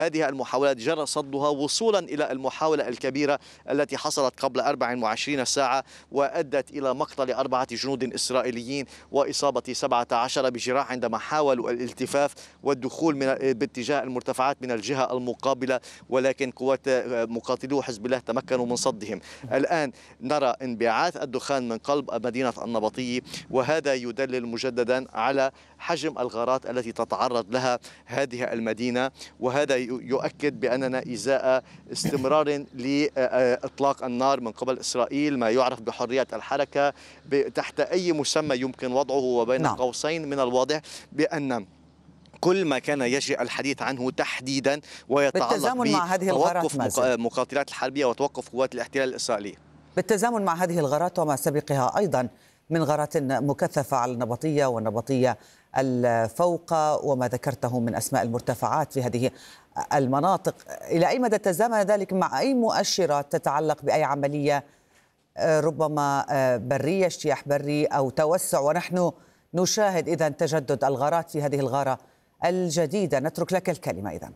هذه المحاولات جرى صدها وصولا إلى المحاولة الكبيرة التي حصلت قبل 24 ساعة وأدت إلى مقتل 4 جنود إسرائيليين وإصابة 17 بجراح عندما حاولوا الالتفاف والدخول باتجاه المرتفعات من الجهة المقابلة، ولكن قوات مقاتلو حزب الله تمكنوا من صدهم. الآن نرى انبعاث الدخان من قلب مدينة النبطية، وهذا يدلل مجددا على حجم الغارات التي تتعرض لها هذه المدينة، وهذا يؤكد بأننا إزاء استمرار لإطلاق النار من قبل إسرائيل، ما يعرف بحرية الحركة تحت أي مسمى يمكن وضعه. وبين قوسين من الواضح بأن كل ما كان يجري الحديث عنه تحديدا ويتعلق بتوقف مقاتلات الحربية وتوقف قوات الاحتلال الإسرائيلي. بالتزامن مع هذه الغارات وما سبقها أيضا من غارات مكثفة على النبطية والنبطية الفوق وما ذكرته من أسماء المرتفعات في هذه المناطق، إلى أي مدى تزامن ذلك مع أي مؤشرات تتعلق بأي عملية ربما برية، اجتياح بري أو توسع، ونحن نشاهد إذا تجدد الغارات في هذه الغارة الجديدة؟ نترك لك الكلمة إذن.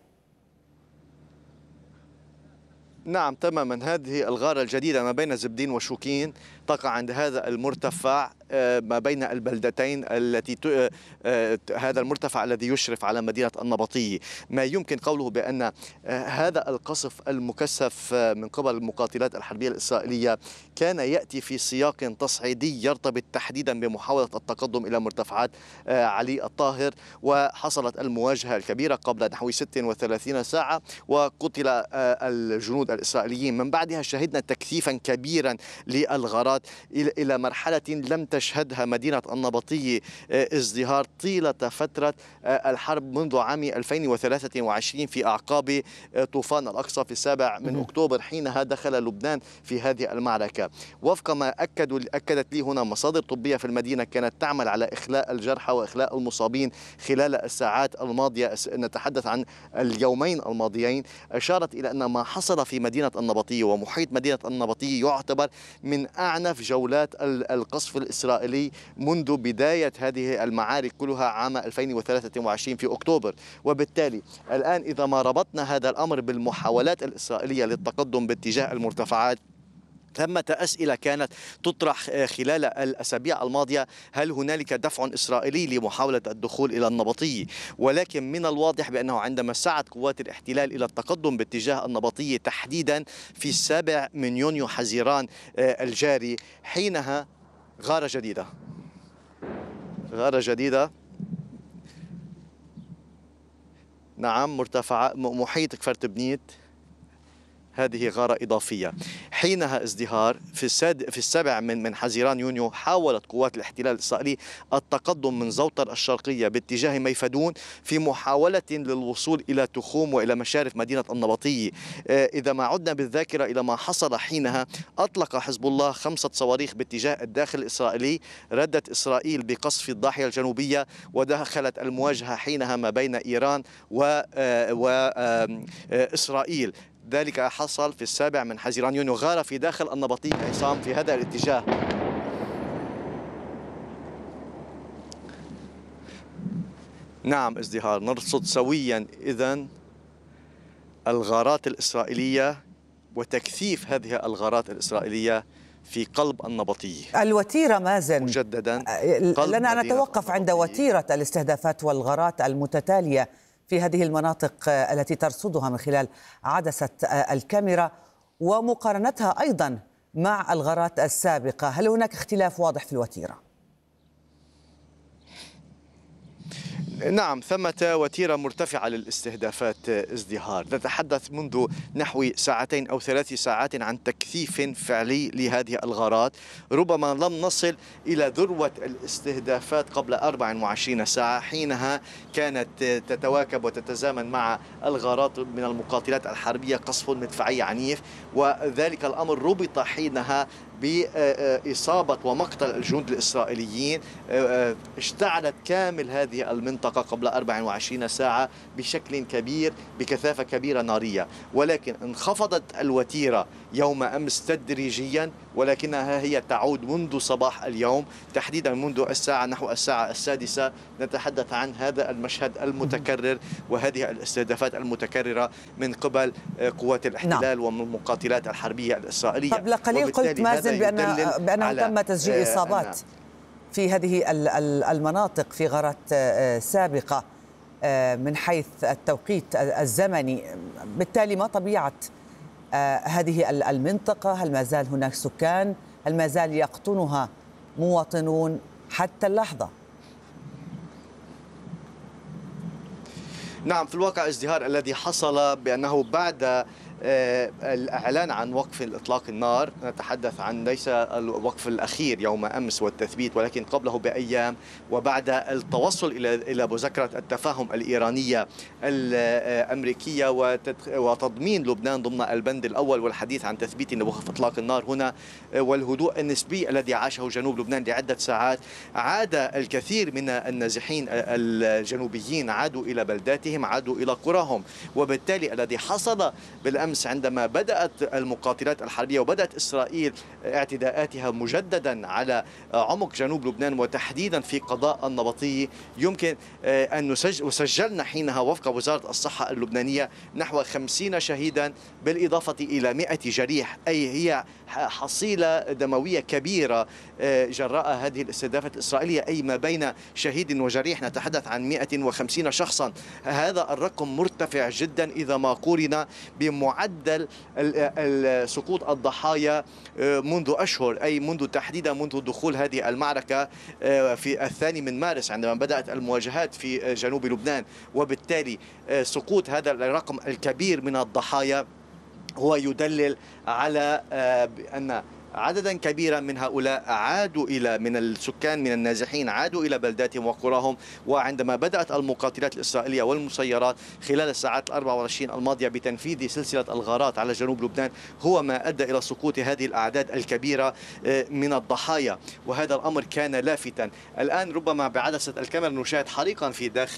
نعم تماما، هذه الغارة الجديدة ما بين زبدين وشوكين تقع عند هذا المرتفع ما بين البلدتين التي هذا المرتفع الذي يشرف على مدينة النبطية. ما يمكن قوله بأن هذا القصف المكثف من قبل المقاتلات الحربية الإسرائيلية كان يأتي في سياق تصعيدي يرتبط تحديدا بمحاولة التقدم إلى مرتفعات علي الطاهر، وحصلت المواجهة الكبيرة قبل نحو 36 ساعة وقتل الجنود الإسرائيليين. من بعدها شهدنا تكثيفا كبيرا للغارات إلى مرحلة لم تشهدها مدينة النبطية ازدهار طيلة فترة الحرب منذ عام 2023 في أعقاب طوفان الأقصى في 7 أكتوبر، حينها دخل لبنان في هذه المعركة. وفق ما أكدت لي هنا مصادر طبية في المدينة كانت تعمل على إخلاء الجرحى وإخلاء المصابين خلال الساعات الماضية، نتحدث عن اليومين الماضيين، أشارت إلى أن ما حصل في مدينة النبطية ومحيط مدينة النبطية يعتبر من أعنف جولات القصف الإسرائيلي منذ بداية هذه المعارك كلها عام 2023 في أكتوبر. وبالتالي الآن إذا ما ربطنا هذا الأمر بالمحاولات الإسرائيلية للتقدم باتجاه المرتفعات، ثمة أسئلة كانت تطرح خلال الأسابيع الماضية: هل هنالك دفع إسرائيلي لمحاولة الدخول إلى النبطية؟ ولكن من الواضح بأنه عندما سعت قوات الاحتلال إلى التقدم باتجاه النبطية تحديدا في 7 يونيو حزيران الجاري، حينها غارة جديدة نعم مرتفع محيط كفر بنيت، هذه غارة إضافية. حينها ازدهار في 7 من حزيران يونيو حاولت قوات الاحتلال الإسرائيلي التقدم من زوطر الشرقية باتجاه ميفدون في محاولة للوصول إلى تخوم وإلى مشارف مدينة النبطية. إذا ما عدنا بالذاكرة إلى ما حصل حينها، أطلق حزب الله 5 صواريخ باتجاه الداخل الإسرائيلي، ردت إسرائيل بقصف الضاحية الجنوبية، ودخلت المواجهة حينها ما بين إيران وإسرائيل. ذلك حصل في 7 حزيران يونيو. غارة في داخل النبطية عصام في هذا الاتجاه. نعم ازدهار، نرصد سويا إذن الغارات الإسرائيلية وتكثيف هذه الغارات الإسرائيلية في قلب النبطية. الوتيرة مازن مجددا لنا نتوقف عند وتيرة الاستهدافات والغارات المتتالية في هذه المناطق التي ترصدها من خلال عدسة الكاميرا ومقارنتها أيضا مع الغارات السابقة. هل هناك اختلاف واضح في الوتيرة؟ نعم ثمة وتيرة مرتفعة للاستهدافات ازدهار. نتحدث منذ نحو 2 أو 3 ساعات عن تكثيف فعلي لهذه الغارات. ربما لم نصل إلى ذروة الاستهدافات قبل 24 ساعة، حينها كانت تتواكب وتتزامن مع الغارات من المقاتلات الحربية قصف مدفعي عنيف، وذلك الأمر ربط حينها بإصابة ومقتل الجنود الإسرائيليين. اشتعلت كامل هذه المنطقة قبل 24 ساعة بشكل كبير بكثافة كبيرة نارية، ولكن انخفضت الوتيرة يوم أمس تدريجيا، ولكنها هي تعود منذ صباح اليوم، تحديدا منذ نحو الساعة 6 نتحدث عن هذا المشهد المتكرر وهذه الاستهدافات المتكررة من قبل قوات الاحتلال ومن المقاتلات الحربية الإسرائيلية. قبل قليل قلت مازن بأنه تم تسجيل إصابات في هذه المناطق في غارات سابقة من حيث التوقيت الزمني، بالتالي ما طبيعة هذه المنطقة؟ هل ما زال هناك سكان؟ هل ما زال يقطنها مواطنون حتى اللحظة؟ نعم، في الواقع ازدهار الذي حصل بأنه بعد الإعلان عن وقف الإطلاق النار، نتحدث عن ليس الوقف الأخير يوم أمس والتثبيت، ولكن قبله بأيام، وبعد التوصل إلى مذكرة التفاهم الإيرانية الأمريكية وتضمين لبنان ضمن البند الأول والحديث عن تثبيت لوقف إطلاق النار هنا والهدوء النسبي الذي عاشه جنوب لبنان لعدة ساعات، عاد الكثير من النازحين الجنوبيين عادوا إلى بلداتهم، عادوا إلى قراهم. وبالتالي الذي حصل بالأمس عندما بدأت المقاتلات الحربية وبدأت إسرائيل اعتداءاتها مجددا على عمق جنوب لبنان وتحديدا في قضاء النبطية، يمكن أن وسجلنا حينها وفق وزارة الصحة اللبنانية نحو 50 شهيدا بالإضافة إلى 100 جريح، أي هي حصيلة دموية كبيرة جراء هذه الاستهدافات الإسرائيلية، أي ما بين شهيد وجريح نتحدث عن 150 شخصا. هذا الرقم مرتفع جدا إذا ما قورن بمعدل سقوط الضحايا منذ أشهر، أي تحديدا منذ دخول هذه المعركة في 2 مارس عندما بدأت المواجهات في جنوب لبنان. وبالتالي سقوط هذا الرقم الكبير من الضحايا هو يدلل على أن عددا كبيرا من هؤلاء عادوا من السكان من النازحين عادوا إلى بلداتهم وقراهم. وعندما بدأت المقاتلات الإسرائيلية والمسيرات خلال الساعات 24 الماضية بتنفيذ سلسلة الغارات على جنوب لبنان هو ما أدى إلى سقوط هذه الأعداد الكبيرة من الضحايا، وهذا الأمر كان لافتا. الآن ربما بعدسة الكاميرا نشاهد حريقا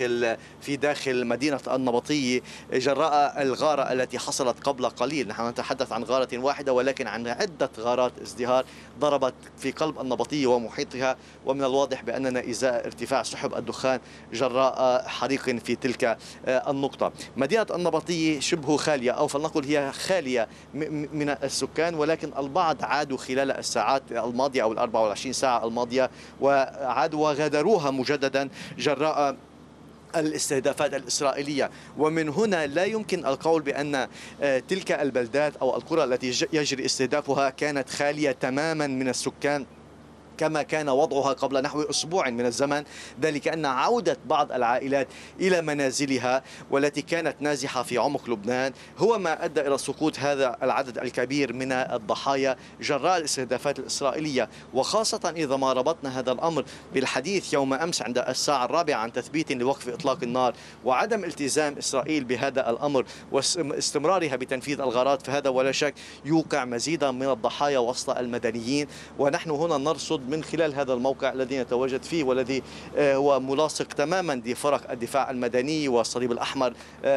في داخل مدينة النبطية جراء الغارة التي حصلت قبل قليل. نحن نتحدث عن غارة واحدة ولكن عن عدة غارات ازدهار ضربت في قلب النبطية ومحيطها، ومن الواضح بأننا إزاء ارتفاع سحب الدخان جراء حريق في تلك النقطة. مدينة النبطية شبه خالية، أو فلنقل هي خالية من السكان، ولكن البعض عادوا خلال الساعات الماضية أو 24 ساعة الماضية وعادوا وغادروها مجددا جراء الاستهدافات الإسرائيلية. ومن هنا لا يمكن القول بأن تلك البلدات أو القرى التي يجري استهدافها كانت خالية تماما من السكان كما كان وضعها قبل نحو أسبوع من الزمن، ذلك أن عودة بعض العائلات إلى منازلها والتي كانت نازحة في عمق لبنان هو ما أدى إلى سقوط هذا العدد الكبير من الضحايا جراء الاستهدافات الإسرائيلية. وخاصة إذا ما ربطنا هذا الأمر بالحديث يوم أمس عند الساعة 4 عن تثبيت لوقف إطلاق النار وعدم التزام إسرائيل بهذا الأمر واستمرارها بتنفيذ الغارات، فهذا ولا شك يوقع مزيدا من الضحايا وسط المدنيين. ونحن هنا نرصد من خلال هذا الموقع الذي نتواجد فيه والذي هو ملاصق تماما لفرق الدفاع المدني والصليب الأحمر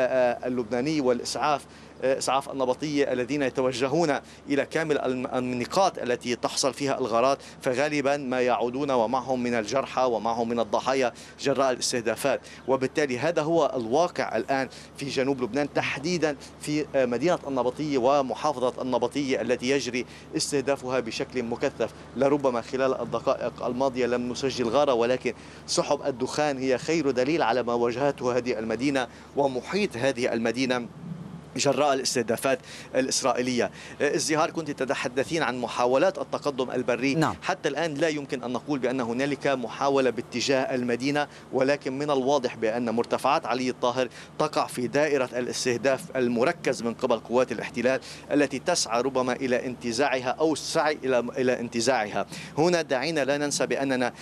اللبناني والإسعاف إسعاف النبطية الذين يتوجهون إلى كامل النقاط التي تحصل فيها الغارات، فغالبا ما يعودون ومعهم من الجرحى ومعهم من الضحايا جراء الاستهدافات. وبالتالي هذا هو الواقع الآن في جنوب لبنان، تحديدا في مدينة النبطية ومحافظة النبطية التي يجري استهدافها بشكل مكثف. لربما خلال الدقائق الماضية لم نسجل غارة، ولكن سحب الدخان هي خير دليل على ما واجهته هذه المدينة ومحيط هذه المدينة جراء الاستهدافات الإسرائيلية. ازدهار كنت تتحدثين عن محاولات التقدم البري. نعم. حتى الآن لا يمكن أن نقول بأن هنالك محاولة باتجاه المدينة، ولكن من الواضح بأن مرتفعات علي الطاهر تقع في دائرة الاستهداف المركز من قبل قوات الاحتلال التي تسعى ربما إلى انتزاعها أو السعي إلى انتزاعها. هنا دعينا لا ننسى بأننا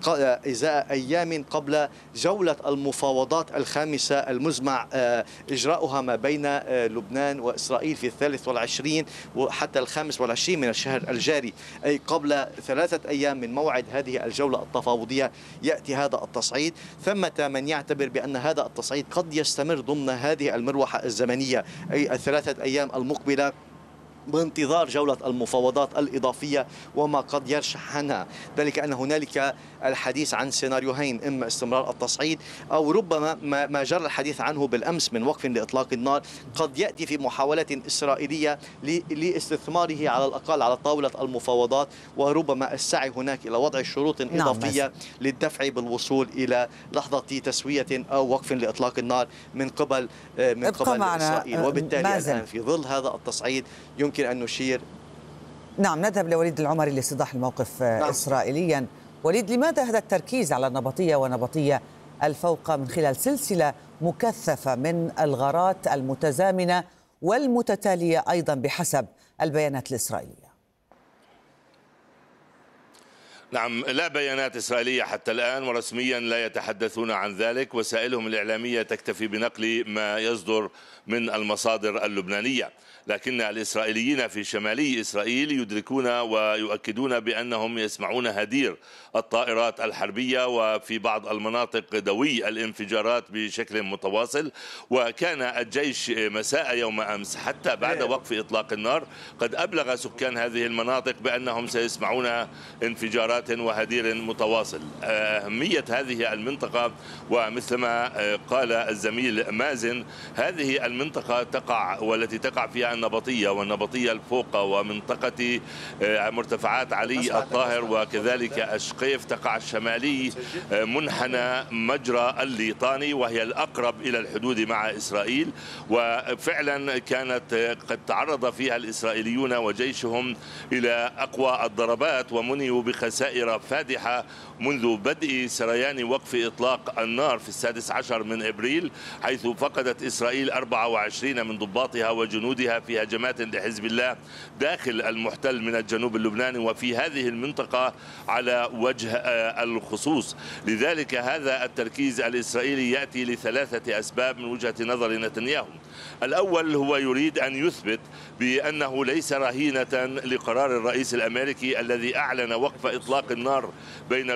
إزاء أيام قبل جولة المفاوضات الخامسة المزمع إجراؤها ما بين لبنان وإسرائيل في 23 وحتى 25 من الشهر الجاري، أي قبل 3 أيام من موعد هذه الجولة التفاوضية يأتي هذا التصعيد. ثمة من يعتبر بأن هذا التصعيد قد يستمر ضمن هذه المروحة الزمنية، أي ال3 أيام المقبلة، بانتظار جولة المفاوضات الإضافية وما قد يرشح عنها. ذلك أن هنالك الحديث عن سيناريوهين: إما استمرار التصعيد أو ربما ما جرى الحديث عنه بالأمس من وقف لإطلاق النار قد يأتي في محاولة إسرائيلية لاستثماره على الأقل على طاولة المفاوضات، وربما السعي هناك إلى وضع شروط إضافية للدفع بالوصول إلى لحظة تسوية أو وقف لإطلاق النار من قبل إسرائيل. وبالتالي الآن في ظل هذا التصعيد يمكن أن نشير. نعم، نذهب لوليد العمري لاستيضاح الموقف إسرائيليا. وليد، لماذا هذا التركيز على النبطية ونبطية الفوقة من خلال سلسلة مكثفة من الغارات المتزامنة والمتتالية أيضا بحسب البيانات الإسرائيلية؟ نعم، لا بيانات إسرائيلية حتى الآن، ورسميا لا يتحدثون عن ذلك. وسائلهم الإعلامية تكتفي بنقل ما يصدر من المصادر اللبنانية، لكن الإسرائيليين في شمالي إسرائيل يدركون ويؤكدون بأنهم يسمعون هدير الطائرات الحربية، وفي بعض المناطق دوي الانفجارات بشكل متواصل. وكان الجيش مساء يوم أمس حتى بعد وقف إطلاق النار قد أبلغ سكان هذه المناطق بأنهم سيسمعون انفجارات وهدير متواصل. أهمية هذه المنطقة، ومثلما قال الزميل مازن، هذه المنطقة تقع والتي تقع فيها النبطية والنبطية الفوقة ومنطقة مرتفعات علي الطاهر وكذلك الشقيف تقع الشمالي منحنى مجرى الليطاني، وهي الأقرب إلى الحدود مع إسرائيل. وفعلا كانت قد تعرض فيها الإسرائيليون وجيشهم إلى أقوى الضربات ومنيوا بخسائر فادحة منذ بدء سريان وقف إطلاق النار في 16 من إبريل، حيث فقدت إسرائيل 24 من ضباطها وجنودها في هجمات لحزب الله داخل المحتل من الجنوب اللبناني وفي هذه المنطقة على وجه الخصوص. لذلك هذا التركيز الإسرائيلي يأتي لثلاثة أسباب من وجهة نظر نتنياهو. الأول هو يريد أن يثبت بأنه ليس رهينة لقرار الرئيس الأمريكي الذي أعلن وقف إطلاق النار بين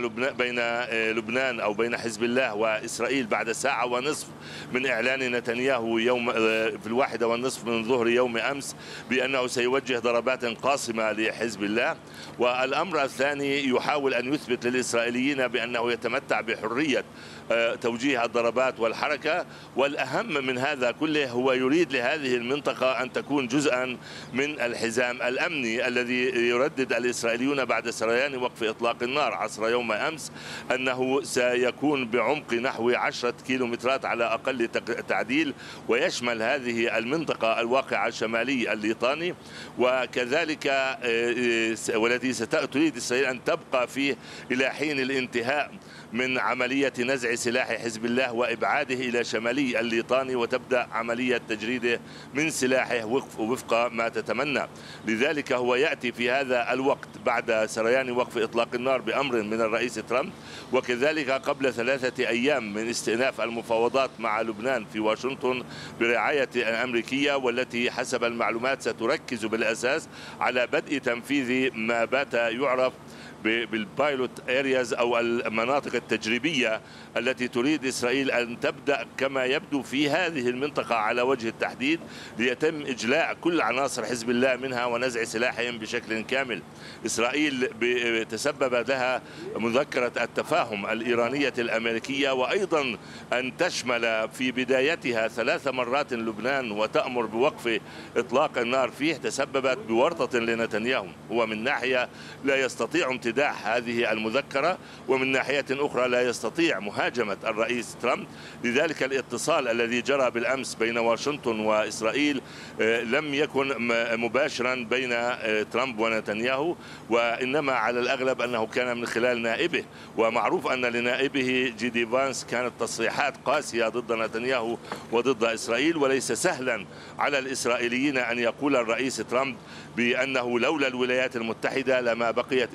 لبنان أو بين حزب الله وإسرائيل بعد ساعة ونصف من إعلان نتنياهو يوم في 1:30 من ظهر يوم أمس بأنه سيوجه ضربات قاصمة لحزب الله. والأمر الثاني يحاول أن يثبت للإسرائيليين بأنه يتمتع بحرية توجيه الضربات والحركة. والأهم من هذا كله هو يريد لهذه المنطقة أن تكون جزءا من الحزام الأمني الذي يردد الإسرائيليون بعد سريان وقف إطلاق النار عصر يوم أمس أنه سيكون بعمق نحو 10 كيلومترات على أقل تعديل، ويشمل هذه المنطقة الواقعة شمالي الليطاني، وكذلك والتي ستريد إسرائيل أن تبقى فيه إلى حين الانتهاء من عملية نزع سلاح حزب الله وإبعاده إلى شمالي الليطاني وتبدأ عملية تجريده من سلاحه وفق ما تتمنى. لذلك هو يأتي في هذا الوقت بعد سريان وقف إطلاق النار بأمر من الرئيس ترامب، وكذلك قبل 3 أيام من استئناف المفاوضات مع لبنان في واشنطن برعاية أمريكية، والتي حسب المعلومات ستركز بالأساس على بدء تنفيذ ما بات يعرف بالبايلوت ارياز او المناطق التجريبيه التي تريد اسرائيل ان تبدا كما يبدو في هذه المنطقه على وجه التحديد، ليتم اجلاء كل عناصر حزب الله منها ونزع سلاحهم بشكل كامل. اسرائيل تسبب لها مذكره التفاهم الايرانيه الامريكيه، وايضا ان تشمل في بدايتها 3 مرات لبنان وتامر بوقف اطلاق النار فيه، تسببت بورطه لنتنياهو. هو من ناحيه لا يستطيع امتداح هذه المذكرة، ومن ناحية أخرى لا يستطيع مهاجمة الرئيس ترامب. لذلك الاتصال الذي جرى بالأمس بين واشنطن وإسرائيل لم يكن مباشرا بين ترامب ونتنياهو، وإنما على الأغلب أنه كان من خلال نائبه. ومعروف أن لنائبه جي دي فانس كانت تصريحات قاسية ضد نتنياهو وضد إسرائيل، وليس سهلا على الإسرائيليين أن يقول الرئيس ترامب بأنه لولا الولايات المتحدة لما بقيت إسرائيل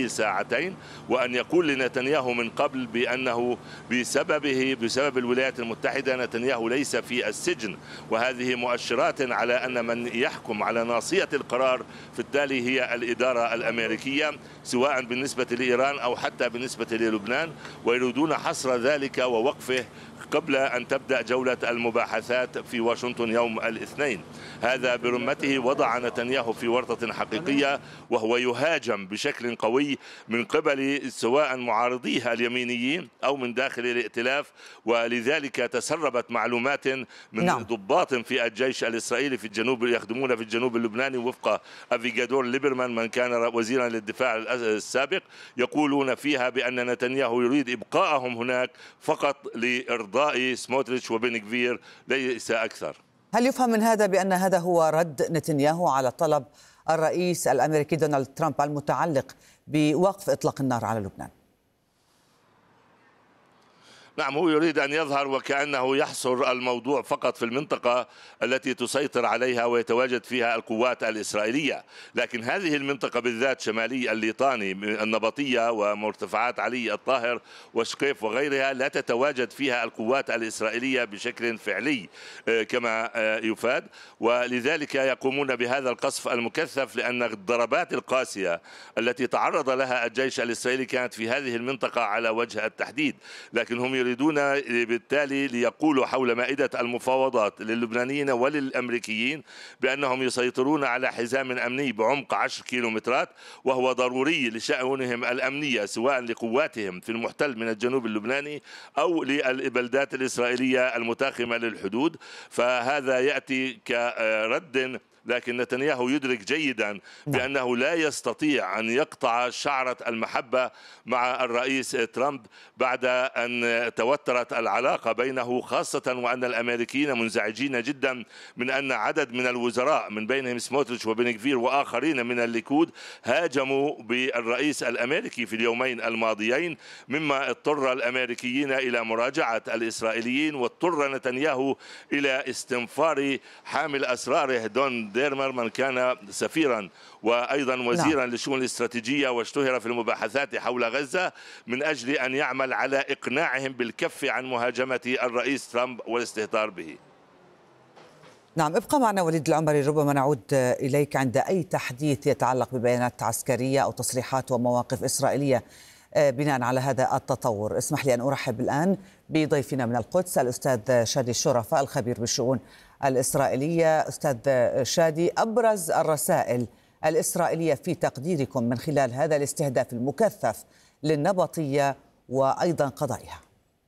ساعتين، وأن يقول لنتنياهو من قبل بأنه بسبب الولايات المتحدة نتنياهو ليس في السجن، وهذه مؤشرات على أن من يحكم على ناصية القرار في التالي هي الإدارة الأمريكية، سواء بالنسبة لإيران أو حتى بالنسبة للبنان، ويريدون حصر ذلك ووقفه قبل أن تبدأ جولة المباحثات في واشنطن يوم الاثنين. هذا برمته وضع نتنياهو في ورطة حقيقية، وهو يهاجم بشكل قوي من قبل سواء معارضيه اليمينيين أو من داخل الائتلاف، ولذلك تسربت معلومات من ضباط في الجيش الإسرائيلي في الجنوب يخدمون في الجنوب اللبناني وفق أفيغادور ليبرمان من كان وزيرا للدفاع السابق، يقولون فيها بأن نتنياهو يريد إبقائهم هناك فقط لإرضاء سموتريتش وبن غفير ليس أكثر. هل يفهم من هذا بأن هذا هو رد نتنياهو على طلب الرئيس الأمريكي دونالد ترامب المتعلق بوقف إطلاق النار على لبنان؟ نعم، هو يريد أن يظهر وكأنه يحصر الموضوع فقط في المنطقة التي تسيطر عليها ويتواجد فيها القوات الإسرائيلية، لكن هذه المنطقة بالذات شمالي الليطاني النبطية ومرتفعات علي الطاهر وشقيف وغيرها لا تتواجد فيها القوات الإسرائيلية بشكل فعلي كما يفاد، ولذلك يقومون بهذا القصف المكثف، لأن الضربات القاسية التي تعرض لها الجيش الإسرائيلي كانت في هذه المنطقة على وجه التحديد، لكن هم يريدون بالتالي ليقولوا حول مائدة المفاوضات للبنانيين وللأمريكيين بأنهم يسيطرون على حزام أمني بعمق 10 كيلومترات، وهو ضروري لشأنهم الأمنية سواء لقواتهم في المحتل من الجنوب اللبناني أو للبلدات الإسرائيلية المتاخمة للحدود. فهذا يأتي كرد، لكن نتنياهو يدرك جيدا بأنه لا يستطيع أن يقطع شعرة المحبة مع الرئيس ترامب بعد أن توترت العلاقة بينه، خاصة وأن الأمريكيين منزعجين جدا من أن عدد من الوزراء من بينهم سموتريتش وبن غفير وآخرين من الليكود هاجموا بالرئيس الأمريكي في اليومين الماضيين، مما اضطر الأمريكيين إلى مراجعة الإسرائيليين، واضطر نتنياهو إلى استنفار حامل أسراره دون ديرمر من كان سفيرا وأيضا وزيرا للشؤون الاستراتيجية واشتهر في المباحثات حول غزة، من أجل أن يعمل على إقناعهم بالكف عن مهاجمة الرئيس ترامب والاستهتار به. نعم، ابقى معنا وليد العمري، ربما نعود إليك عند أي تحديث يتعلق ببيانات عسكرية أو تصريحات ومواقف إسرائيلية بناء على هذا التطور. اسمح لي أن أرحب الآن بضيفنا من القدس الأستاذ شادي الشرفة الخبير بالشؤون الإسرائيلية. أستاذ شادي، أبرز الرسائل الإسرائيلية في تقديركم من خلال هذا الاستهداف المكثف للنبطية وأيضا قضائها؟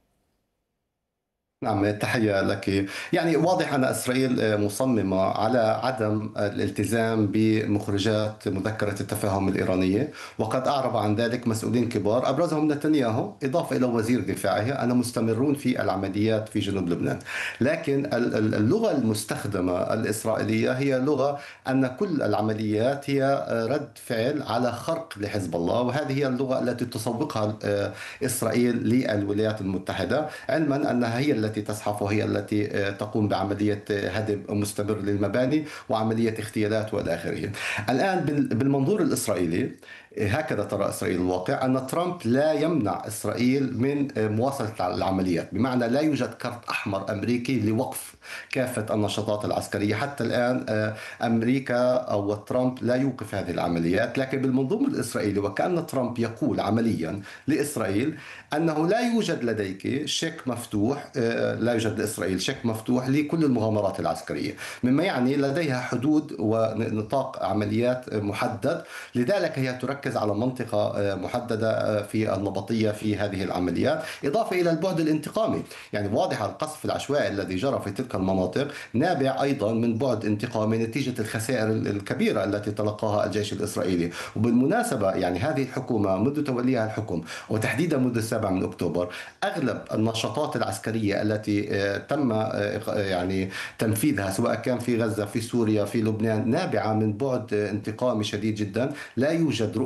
نعم، تحية لك. يعني واضح أن إسرائيل مصممة على عدم الالتزام بمخرجات مذكرة التفاهم الإيرانية، وقد أعرب عن ذلك مسؤولين كبار أبرزهم نتنياهو إضافة إلى وزير دفاعه أن مستمرون في العمليات في جنوب لبنان. لكن اللغة المستخدمة الإسرائيلية هي لغة أن كل العمليات هي رد فعل على خرق لحزب الله، وهذه هي اللغة التي تسوقها إسرائيل للولايات المتحدة، علما أنها هي التي تزحف وهي التي تقوم بعملية هدم مستمر للمباني وعملية اغتيالات والى آخره. الآن بالمنظور الإسرائيلي هكذا ترى إسرائيل الواقع، أن ترامب لا يمنع إسرائيل من مواصلة العمليات، بمعنى لا يوجد كرت أحمر أمريكي لوقف كافة النشاطات العسكرية. حتى الآن أمريكا أو ترامب لا يوقف هذه العمليات. لكن بالمنظوم الإسرائيلي وكأن ترامب يقول عمليا لإسرائيل أنه لا يوجد لديك شيك مفتوح، لا يوجد لإسرائيل شيك مفتوح لكل المغامرات العسكرية، مما يعني لديها حدود ونطاق عمليات محدد. لذلك هي تركز على منطقة محددة في النبطية في هذه العمليات، إضافة إلى البعد الانتقامي. يعني واضح القصف العشوائي الذي جرى في تلك المناطق نابع أيضا من بعد انتقامي نتيجة الخسائر الكبيرة التي تلقاها الجيش الإسرائيلي. وبالمناسبة يعني هذه الحكومة منذ توليها الحكم وتحديدا منذ 7 من أكتوبر أغلب النشاطات العسكرية التي تم يعني تنفيذها سواء كان في غزة في سوريا في لبنان نابعة من بعد انتقامي شديد جدا. لا يوجد رؤية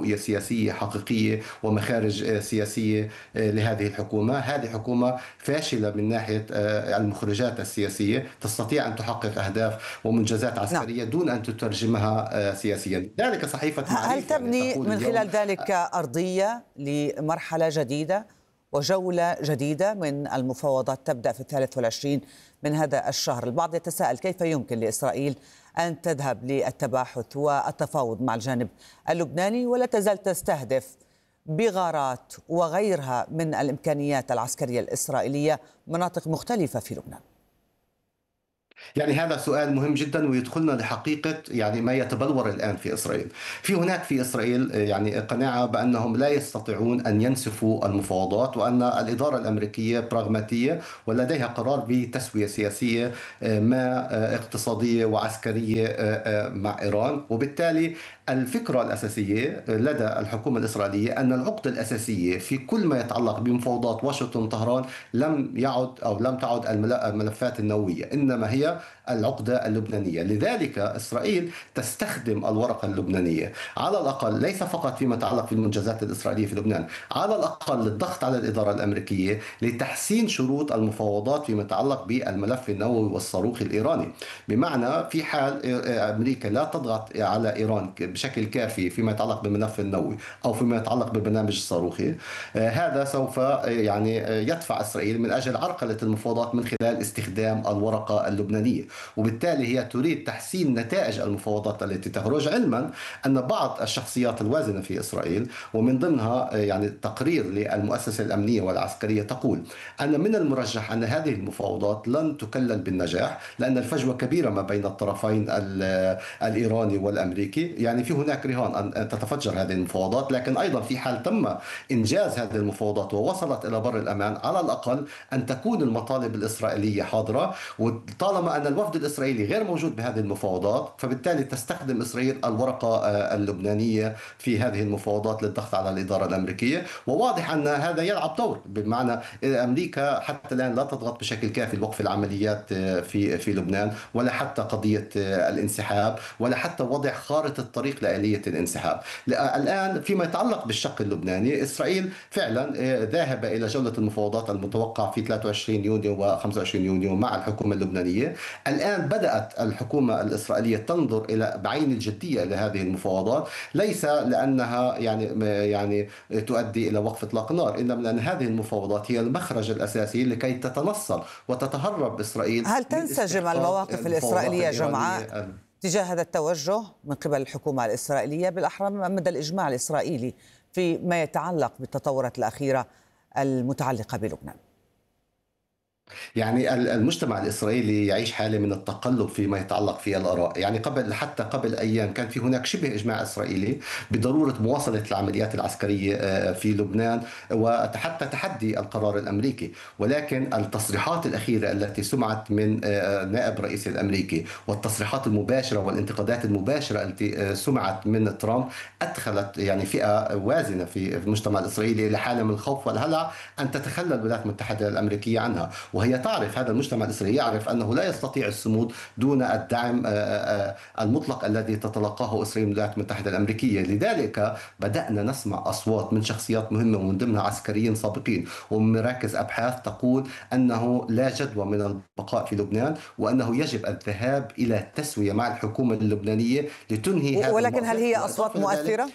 رؤية سياسية حقيقية ومخارج سياسية لهذه الحكومة. هذه حكومة فاشلة من ناحية المخرجات السياسية، تستطيع أن تحقق أهداف ومنجزات عسكرية دون أن تترجمها سياسيا. ذلك صحيفة معرفة هل تبني من خلال ذلك أرضية لمرحلة جديدة وجولة جديدة من المفاوضات تبدأ في 23 من هذا الشهر؟ البعض يتساءل كيف يمكن لإسرائيل أن تذهب للتباحث والتفاوض مع الجانب اللبناني ولا تزال تستهدف بغارات وغيرها من الإمكانيات العسكرية الإسرائيلية مناطق مختلفة في لبنان؟ يعني هذا سؤال مهم جدا ويدخلنا لحقيقة يعني ما يتبلور الآن في إسرائيل. هناك في إسرائيل يعني قناعة بأنهم لا يستطيعون أن ينسفوا المفاوضات، وأن الإدارة الأمريكية براغماتية ولديها قرار بتسوية سياسية ما اقتصادية وعسكرية مع إيران. وبالتالي الفكرة الأساسية لدى الحكومة الإسرائيلية أن العقدة الأساسية في كل ما يتعلق بمفاوضات واشنطن طهران لم تعد الملفات النووية، إنما هي العقدة اللبنانية. لذلك إسرائيل تستخدم الورقة اللبنانية على الأقل، ليس فقط فيما يتعلق بالمنجزات الإسرائيلية في لبنان، على الأقل للضغط على الإدارة الأمريكية لتحسين شروط المفاوضات فيما يتعلق بالملف النووي والصاروخي الإيراني. بمعنى في حال أمريكا لا تضغط على إيران بشكل كافي فيما يتعلق بالملف النووي أو فيما يتعلق بالبرنامج الصاروخي، هذا سوف يعني يدفع إسرائيل من أجل عرقلة المفاوضات من خلال استخدام الورقة اللبنانية. وبالتالي هي تريد تحسين نتائج المفاوضات التي تخرج، علما أن بعض الشخصيات الوازنة في إسرائيل ومن ضمنها يعني تقرير للمؤسسة الأمنية والعسكرية تقول أن من المرجح أن هذه المفاوضات لن تكلل بالنجاح، لأن الفجوة كبيرة ما بين الطرفين الإيراني والأمريكي. يعني في هناك رهان أن تتفجر هذه المفاوضات، لكن أيضا في حال تم إنجاز هذه المفاوضات ووصلت إلى بر الأمان، على الأقل أن تكون المطالب الإسرائيلية حاضرة. وطالما أن الوفد الإسرائيلي غير موجود بهذه المفاوضات، فبالتالي تستخدم إسرائيل الورقة اللبنانية في هذه المفاوضات للضغط على الإدارة الأمريكية. وواضح أن هذا يلعب دور، بمعنى أمريكا حتى الآن لا تضغط بشكل كافي لوقف العمليات في لبنان، ولا حتى قضية الانسحاب، ولا حتى وضع خارطة الطريق لآلية الانسحاب. الآن فيما يتعلق بالشق اللبناني، إسرائيل فعلا ذاهبة إلى جولة المفاوضات المتوقع في 23 يونيو و25 يونيو مع الحكومة اللبنانية. الآن بدأت الحكومة الإسرائيلية تنظر إلى بعين الجدية لهذه المفاوضات، ليس لأنها يعني تؤدي إلى وقف إطلاق النار، إنما لأن هذه المفاوضات هي المخرج الأساسي لكي تتنصل وتتهرب إسرائيل. هل تنسجم المواقف الإسرائيلية جمعاء تجاه هذا التوجه من قبل الحكومة الإسرائيلية، بالأحرى مدى الإجماع الإسرائيلي فيما يتعلق بالتطورات الأخيرة المتعلقة بلبنان؟ يعني المجتمع الإسرائيلي يعيش حالة من التقلب فيما يتعلق في الآراء. يعني حتى قبل أيام كان في هناك شبه إجماع إسرائيلي بضرورة مواصلة العمليات العسكرية في لبنان وحتى تحدي القرار الأمريكي. ولكن التصريحات الأخيرة التي سمعت من نائب رئيس الأمريكي والتصريحات المباشرة والانتقادات المباشرة التي سمعت من ترامب أدخلت يعني فئة وازنة في المجتمع الإسرائيلي إلى حالة من الخوف والهلع أن تتخلى الولايات المتحدة الأمريكية عنها. وهي تعرف، هذا المجتمع الإسرائيلي يعرف أنه لا يستطيع الصمود دون الدعم المطلق الذي تتلقاه إسرائيل من الولايات المتحدة الأمريكية. لذلك بدأنا نسمع أصوات من شخصيات مهمة ومن ضمنها عسكريين سابقين ومن مراكز أبحاث تقول أنه لا جدوى من البقاء في لبنان، وأنه يجب الذهاب إلى التسوية مع الحكومة اللبنانية لتنهي هذا. ولكن هل هي أصوات مؤثرة؟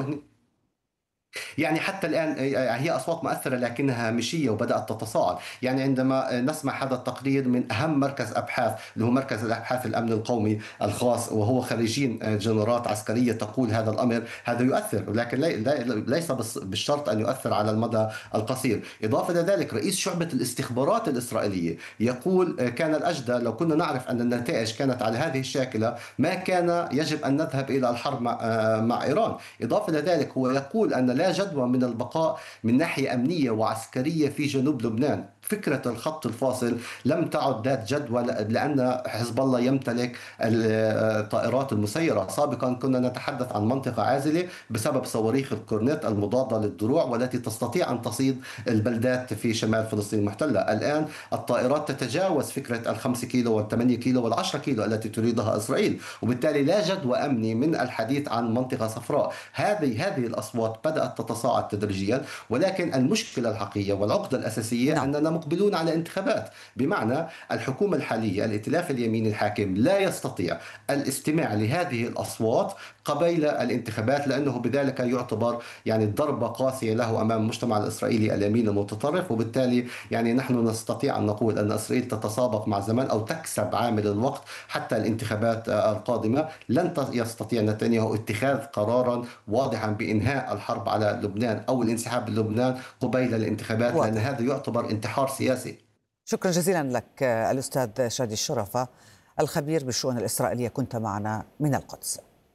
يعني حتى الآن هي أصوات مؤثرة لكنها هامشية وبدأت تتصاعد. يعني عندما نسمع هذا التقرير من أهم مركز أبحاث اللي هو مركز الأبحاث الأمن القومي الخاص، وهو خريجين جنرالات عسكرية تقول هذا الأمر، هذا يؤثر، لكن ليس بالشرط أن يؤثر على المدى القصير. إضافة إلى ذلك رئيس شعبة الاستخبارات الإسرائيلية يقول كان الأجدى لو كنا نعرف أن النتائج كانت على هذه الشاكلة ما كان يجب أن نذهب إلى الحرب مع إيران. إضافة إلى ذلك هو يقول أن لا جدوى من البقاء من ناحية أمنية وعسكرية في جنوب لبنان. فكرة الخط الفاصل لم تعد ذات جدوى، لأن حزب الله يمتلك الطائرات المسيرة. سابقا كنا نتحدث عن منطقة عازلة بسبب صواريخ الكورنيت المضادة للدروع والتي تستطيع أن تصيد البلدات في شمال فلسطين المحتلة. الآن الطائرات تتجاوز فكرة ال5 كيلو وال8 كيلو وال10 كيلو التي تريدها إسرائيل، وبالتالي لا جدوى أمني من الحديث عن منطقة صفراء. هذه الأصوات بدأت تتصاعد تدريجيا، ولكن المشكلة الحقيقية والعقدة الأساسية أننا مقبلون على انتخابات، بمعنى الحكومة الحالية الائتلاف اليميني الحاكم لا يستطيع الاستماع لهذه الأصوات قبيل الانتخابات، لأنه بذلك يعتبر يعني ضربة قاسية له أمام المجتمع الإسرائيلي اليمين المتطرف. وبالتالي يعني نحن نستطيع أن نقول أن إسرائيل تتسابق مع الزمن أو تكسب عامل الوقت حتى الانتخابات القادمة. لن يستطيع نتنياهو اتخاذ قرارا واضحا بإنهاء الحرب على لبنان أو الانسحاب من لبنان قبيل الانتخابات، لأن هذا يعتبر انتحار سياسي. شكرا جزيلا لك الأستاذ شادي الشرفة الخبير بالشؤون الإسرائيلية، كنت معنا من القدس.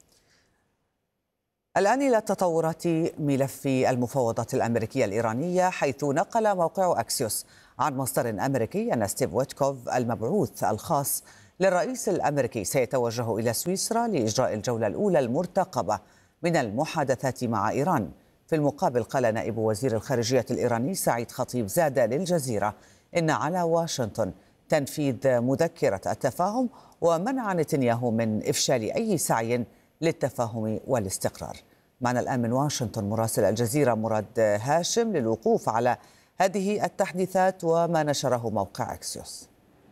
الآن إلى تطورات ملف المفاوضات الأمريكية الإيرانية، حيث نقل موقع أكسيوس عن مصدر أمريكي أن ستيف ويتكوف المبعوث الخاص للرئيس الأمريكي سيتوجه إلى سويسرا لإجراء الجولة الأولى المرتقبة من المحادثات مع إيران. في المقابل قال نائب وزير الخارجية الإيراني سعيد خطيب زاد للجزيرة إن على واشنطن تنفيذ مذكرة التفاهم ومنع نتنياهو من إفشال أي سعي للتفاهم والاستقرار. معنا الآن من واشنطن مراسل الجزيرة مراد هاشم للوقوف على هذه التحديثات وما نشره موقع أكسيوس.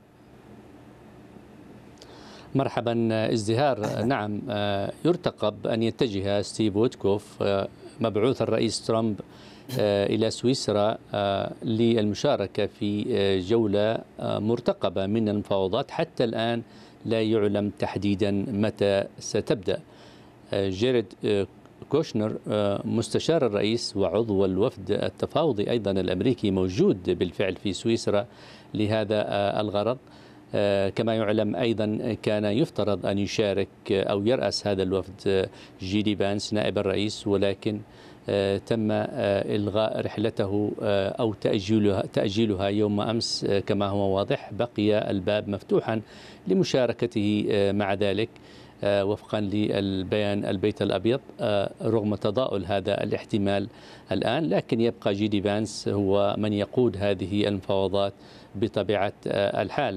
مرحبا ازدهار. نعم، يرتقب أن يتجه ستيف ويتكوف مبعوث الرئيس ترامب إلى سويسرا للمشاركة في جولة مرتقبة من المفاوضات. حتى الآن لا يعلم تحديدا متى ستبدأ. جيريد كوشنر مستشار الرئيس وعضو الوفد التفاوضي أيضا الأمريكي موجود بالفعل في سويسرا لهذا الغرض. كما يعلم أيضا كان يفترض أن يشارك أو يرأس هذا الوفد جي دي فانس نائب الرئيس، ولكن تم إلغاء رحلته أو تأجيلها يوم أمس. كما هو واضح بقي الباب مفتوحا لمشاركته مع ذلك وفقا للبيان البيت الأبيض رغم تضاؤل هذا الاحتمال الآن، لكن يبقى جي دي فانس هو من يقود هذه المفاوضات بطبيعة الحال.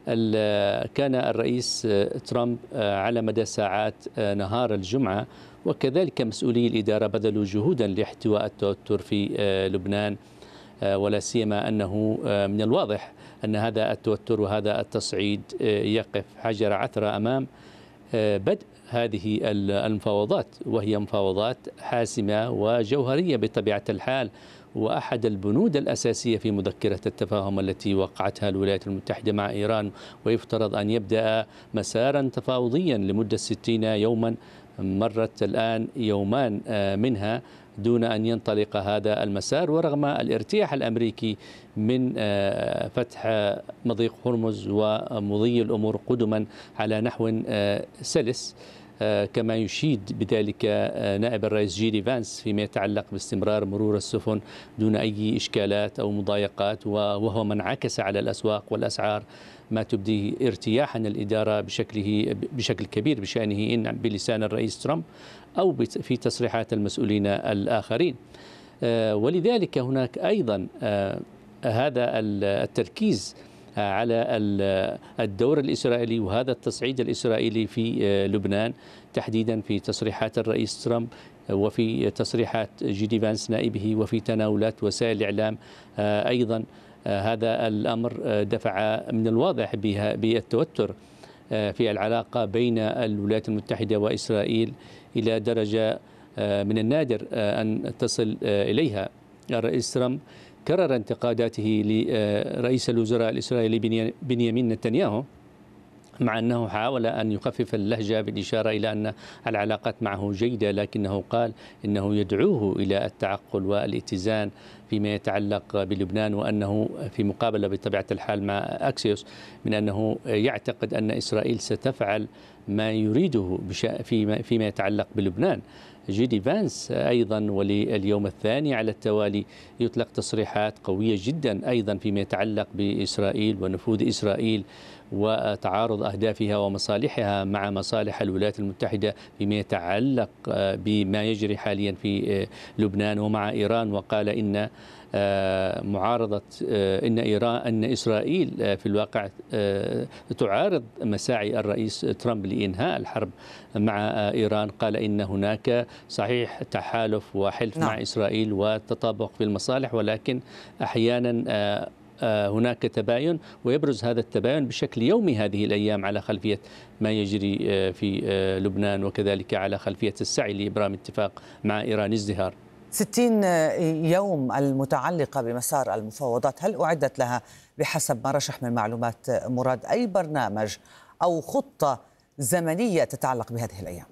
كان الرئيس ترامب على مدى ساعات نهار الجمعة وكذلك مسؤولي الإدارة بذلوا جهودا لاحتواء التوتر في لبنان، ولا سيما أنه من الواضح أن هذا التوتر وهذا التصعيد يقف حجر عثرة أمام بدء هذه المفاوضات، وهي مفاوضات حاسمة وجوهرية بطبيعة الحال، وأحد البنود الأساسية في مذكرة التفاهم التي وقعتها الولايات المتحدة مع إيران، ويفترض أن يبدأ مسارا تفاوضيا لمدة 60 يوما. مرت الآن يومان منها دون أن ينطلق هذا المسار، ورغم الارتياح الأمريكي من فتح مضيق هرمز ومضي الأمور قدما على نحو سلس، كما يشيد بذلك نائب الرئيس جي دي فانس فيما يتعلق باستمرار مرور السفن دون أي إشكالات أو مضايقات، وهو من عكس على الأسواق والأسعار ما تبدي ارتياحا الإدارة بشكل كبير بشأنه إن بلسان الرئيس ترامب أو في تصريحات المسؤولين الآخرين. ولذلك هناك أيضا هذا التركيز على الدور الإسرائيلي وهذا التصعيد الإسرائيلي في لبنان، تحديدا في تصريحات الرئيس ترامب وفي تصريحات جي دي فانس نائبه وفي تناولات وسائل الإعلام أيضا. هذا الأمر دفع من الواضح بالتوتر في العلاقة بين الولايات المتحدة وإسرائيل إلى درجة من النادر أن تصل إليها. الرئيس ترامب كرر انتقاداته لرئيس الوزراء الإسرائيلي بنيامين نتنياهو، مع أنه حاول أن يخفف اللهجة بالإشارة إلى أن العلاقات معه جيدة، لكنه قال إنه يدعوه إلى التعقل والاتزان فيما يتعلق بلبنان، وأنه في مقابلة بطبيعة الحال مع أكسيوس من أنه يعتقد أن إسرائيل ستفعل ما يريده فيما يتعلق بلبنان. جيدي فانس أيضا ولليوم الثاني على التوالي يطلق تصريحات قوية جدا أيضا فيما يتعلق بإسرائيل ونفوذ إسرائيل وتعارض أهدافها ومصالحها مع مصالح الولايات المتحدة فيما يتعلق بما يجري حاليا في لبنان ومع إيران. وقال إن معارضة أن إسرائيل في الواقع تعارض مساعي الرئيس ترامب لإنهاء الحرب مع إيران. قال إن هناك صحيح تحالف وحلف مع إسرائيل وتطابق في المصالح، ولكن أحيانا هناك تباين، ويبرز هذا التباين بشكل يومي هذه الأيام على خلفية ما يجري في لبنان، وكذلك على خلفية السعي لإبرام اتفاق مع إيران ازدهار. 60 يوم المتعلقة بمسار المفاوضات، هل أعدت لها بحسب ما رشح من معلومات مراد أي برنامج أو خطة زمنية تتعلق بهذه الأيام؟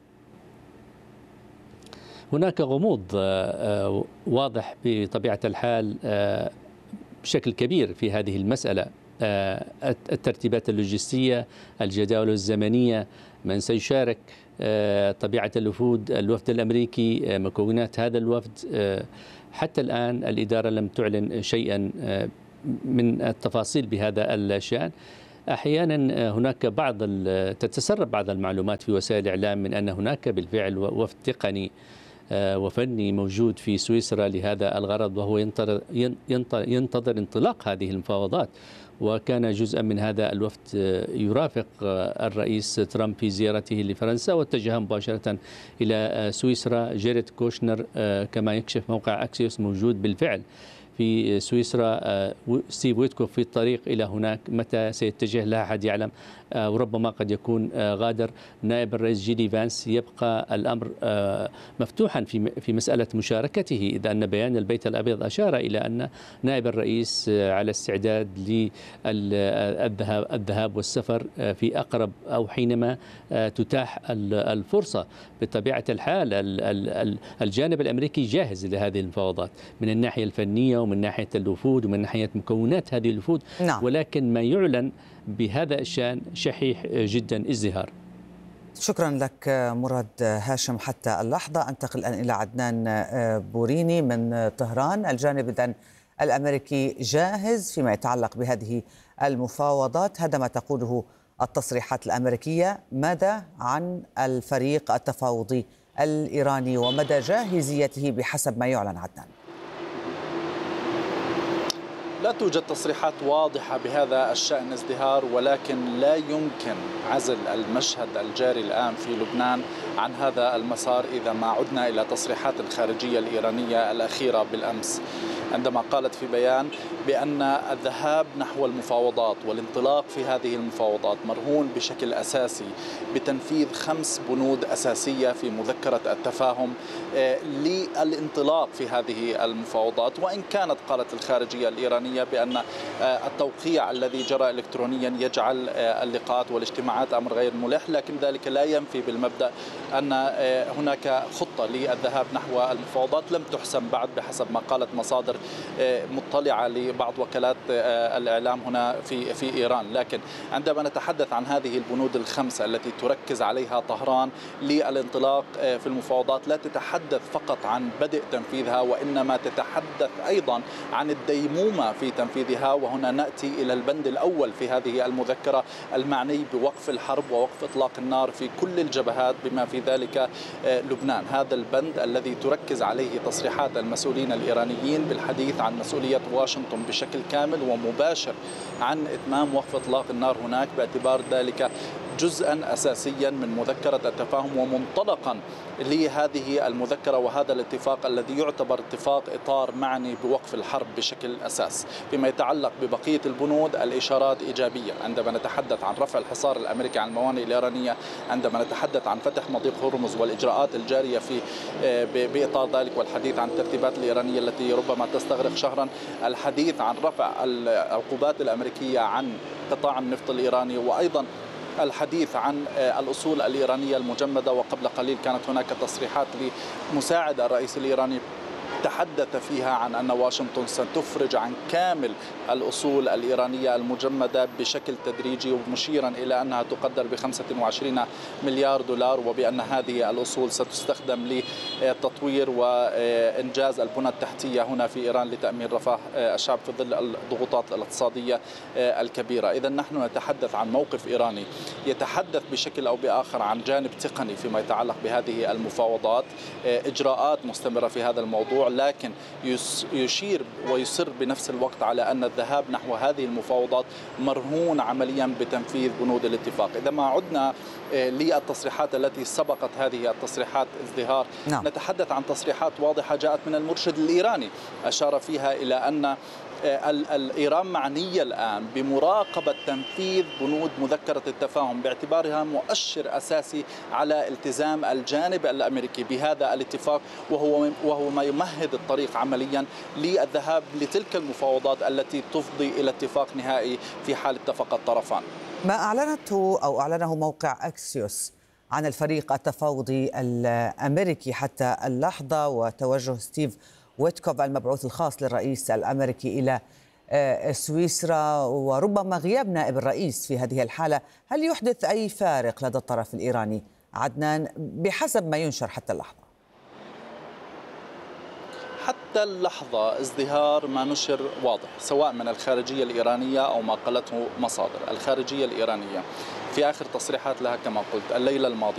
هناك غموض واضح بطبيعة الحال بشكل كبير في هذه المسألة. الترتيبات اللوجستية، الجداول الزمنية، من سيشارك، طبيعة الوفد الأمريكي، مكونات هذا الوفد. حتى الآن الإدارة لم تعلن شيئا من التفاصيل بهذا الشأن. أحيانا هناك تتسرب بعض المعلومات في وسائل الإعلام من أن هناك بالفعل وفد تقني وفني موجود في سويسرا لهذا الغرض، وهو ينتظر انطلاق هذه المفاوضات. وكان جزءا من هذا الوفد يرافق الرئيس ترامب في زيارته لفرنسا، واتجه مباشرة إلى سويسرا. جيريد كوشنر كما يكشف موقع أكسيوس موجود بالفعل في سويسرا. ستيف ويتكوف في الطريق إلى هناك، متى سيتجه لا أحد يعلم، وربما قد يكون غادر. نائب الرئيس جيدي فانس يبقى الأمر مفتوحا في مسألة مشاركته، إذ أن بيان البيت الأبيض أشار إلى أن نائب الرئيس على استعداد للذهاب والسفر في أقرب أو حينما تتاح الفرصة. بطبيعة الحال الجانب الأمريكي جاهز لهذه المفاوضات من الناحية الفنية ومن ناحية الوفود ومن ناحية مكونات هذه الوفود، ولكن ما يعلن بهذا الشأن شحيح جدا ازدهار. شكرا لك مراد هاشم. حتى اللحظة أنتقل الآن إلى عدنان بوريني من طهران. الجانب إذن الأمريكي جاهز فيما يتعلق بهذه المفاوضات، هذا ما تقوله التصريحات الأمريكية. ماذا عن الفريق التفاوضي الإيراني ومدى جاهزيته بحسب ما يعلن عدنان؟ لا توجد تصريحات واضحة بهذا الشأن ازدهار، ولكن لا يمكن عزل المشهد الجاري الآن في لبنان عن هذا المسار إذا ما عدنا إلى تصريحات الخارجية الإيرانية الأخيرة بالأمس، عندما قالت في بيان بأن الذهاب نحو المفاوضات والانطلاق في هذه المفاوضات مرهون بشكل أساسي بتنفيذ 5 بنود أساسية في مذكرة التفاهم للانطلاق في هذه المفاوضات. وإن كانت قالت الخارجية الإيرانية بأن التوقيع الذي جرى إلكترونيا يجعل اللقاءات والاجتماعات أمر غير ملح، لكن ذلك لا ينفي بالمبدأ أن هناك خطة للذهاب نحو المفاوضات لم تحسم بعد بحسب ما قالت مصادر مطلعة لبعض وكالات الإعلام هنا في إيران. لكن عندما نتحدث عن هذه البنود ال5 التي تركز عليها طهران للانطلاق في المفاوضات، لا تتحدث فقط عن بدء تنفيذها، وإنما تتحدث أيضا عن الديمومة في تنفيذها. وهنا نأتي إلى البند الأول في هذه المذكرة المعني بوقف الحرب ووقف إطلاق النار في كل الجبهات بما في ذلك لبنان. هذا البند الذي تركز عليه تصريحات المسؤولين الإيرانيين بالحديث عن مسؤولية واشنطن بشكل كامل ومباشر عن إتمام وقف إطلاق النار هناك، باعتبار ذلك جزءا أساسيا من مذكرة التفاهم ومنطلقا لهذه المذكرة وهذا الاتفاق الذي يعتبر اتفاق إطار معني بوقف الحرب بشكل أساس. فيما يتعلق ببقية البنود الإشارات إيجابية، عندما نتحدث عن رفع الحصار الأمريكي عن الموانئ الإيرانية، عندما نتحدث عن فتح مضيق هرمز والإجراءات الجارية بإطار ذلك، والحديث عن الترتيبات الإيرانية التي ربما تستغرق شهرا، الحديث عن رفع العقوبات الأمريكية عن قطاع النفط الإيراني، وأيضا الحديث عن الأصول الإيرانية المجمدة. وقبل قليل كانت هناك تصريحات لمساعد الرئيس الإيراني تحدث فيها عن أن واشنطن ستفرج عن كامل الأصول الإيرانية المجمدة بشكل تدريجي، ومشيرا إلى أنها تقدر ب25 مليار دولار، وبأن هذه الأصول ستستخدم لتطوير وإنجاز البنى التحتية هنا في إيران لتأمين رفاه الشعب في ظل الضغوطات الاقتصادية الكبيرة. إذا نحن نتحدث عن موقف إيراني يتحدث بشكل أو بآخر عن جانب تقني فيما يتعلق بهذه المفاوضات، إجراءات مستمرة في هذا الموضوع، لكن يشير ويصر بنفس الوقت على أن الذهاب نحو هذه المفاوضات مرهون عمليا بتنفيذ بنود الاتفاق. إذا ما عدنا للتصريحات التي سبقت هذه التصريحات ازدهار، نتحدث عن تصريحات واضحة جاءت من المرشد الإيراني أشار فيها إلى أن إيران معنية الآن بمراقبة تنفيذ بنود مذكرة التفاهم باعتبارها مؤشر أساسي على التزام الجانب الأمريكي بهذا الاتفاق، وهو ما يمهد الطريق عمليا للذهاب لتلك المفاوضات التي تفضي إلى اتفاق نهائي في حال اتفق الطرفان. ما أعلنه موقع أكسيوس عن الفريق التفاوضي الأمريكي حتى اللحظة وتوجه ستيف ويتكوف المبعوث الخاص للرئيس الأمريكي إلى سويسرا وربما غياب نائب الرئيس في هذه الحالة، هل يحدث أي فارق لدى الطرف الإيراني؟ عدنان، بحسب ما ينشر حتى اللحظة. حتى اللحظة ازدهار ما نشر واضح، سواء من الخارجية الإيرانية أو ما قالته مصادر الخارجية الإيرانية في آخر تصريحات لها كما قلت الليلة الماضية